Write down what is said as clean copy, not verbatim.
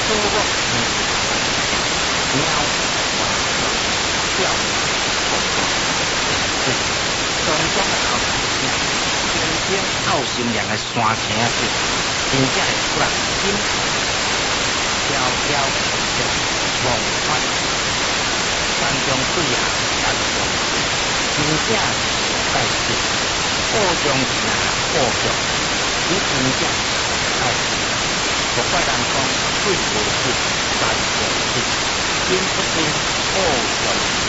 多我喵叫中中的后天天奥心凉的山城是，真正会突然心飘飘梦幻，山中水啊山中，真正是代志，故乡是故乡，你真正代志。我怪人讲，水无水，山无水，天不天，故乡。